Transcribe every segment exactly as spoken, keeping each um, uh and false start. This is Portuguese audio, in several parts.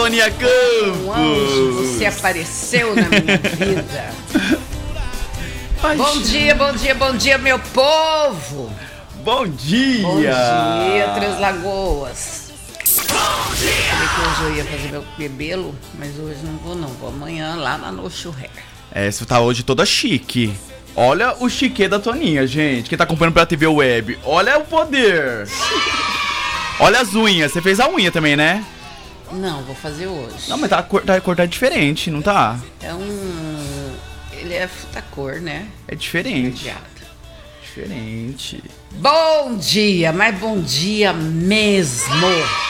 Toninha Campos! Um anjo, você apareceu na minha vida. Ai, Bom dia, bom dia, bom dia, meu povo! Bom dia! Bom dia, Três Lagoas. Bom dia! Falei que hoje eu ia fazer meu cabelo, mas hoje não vou não, vou amanhã lá na Nocho Hair. É, você tá hoje toda chique. Olha o chique da Toninha, gente. Quem tá acompanhando pela T V Web, olha o poder. Olha as unhas, você fez a unha também, né? Não, vou fazer hoje. Não, mas tá, tá cortar diferente, não tá? É um... ele é fruta cor, né? É diferente. Obrigada. Diferente. Bom dia, mas bom dia mesmo.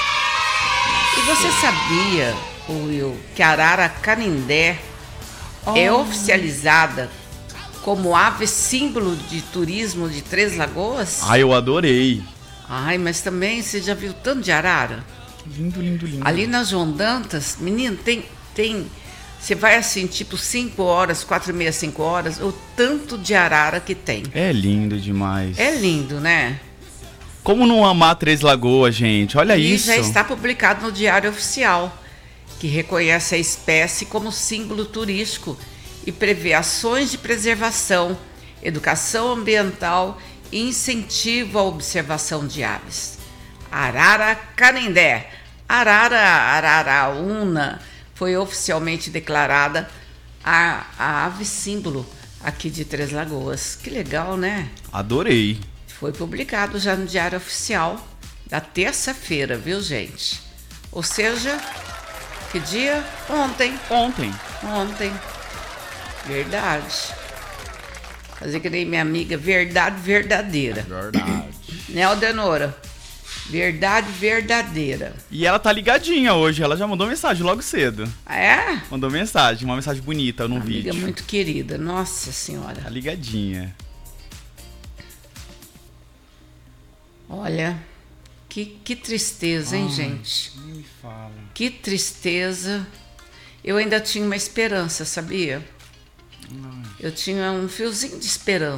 E você sabia, Will, que a arara canindé oh. é oficializada como ave símbolo de turismo de Três Lagoas? Ai, eu adorei. Ai, mas também você já viu tanto de arara? Lindo, lindo, lindo. Ali na João Dantas, menino, tem... tem você vai assim, tipo cinco horas, quatro e meia, cinco horas, o tanto de arara que tem. É lindo demais. É lindo, né? Como não amar Três Lagoas, gente? Olha e isso. E já está publicado no Diário Oficial, que reconhece a espécie como símbolo turístico e prevê ações de preservação, educação ambiental e incentivo à observação de aves. Arara canindé, arara araraúna, foi oficialmente declarada a, a ave símbolo aqui de Três Lagoas. Que legal, né? Adorei. Foi publicado já no Diário Oficial da terça-feira, viu, gente? Ou seja, que dia? Ontem. Ontem. Ontem. Verdade. Fazer que nem minha amiga, verdade verdadeira. Verdade. Né, Aldenora? Verdade verdadeira. E ela tá ligadinha hoje, ela já mandou mensagem logo cedo. Ah, é? Mandou mensagem, uma mensagem bonita no amiga vídeo. Muito querida, nossa senhora. Tá ligadinha. Olha, que, que tristeza, hein, Ai, gente? Nem me fala. Que tristeza. Eu ainda tinha uma esperança, sabia? Ai. Eu tinha um fiozinho de esperança.